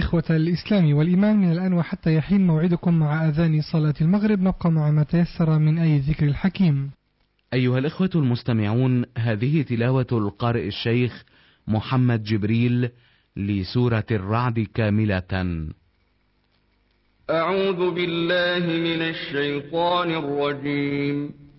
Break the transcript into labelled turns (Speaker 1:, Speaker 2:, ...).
Speaker 1: إخوة الإسلام والإيمان، من الآن وحتى يحين موعدكم مع أذان صلاة المغرب، نبقى مع ما تيسر من أي ذكر الحكيم.
Speaker 2: أيها الإخوة المستمعون، هذه تلاوة القارئ الشيخ محمد جبريل لسورة الرعد كاملة.
Speaker 3: أعوذ بالله من الشيطان الرجيم.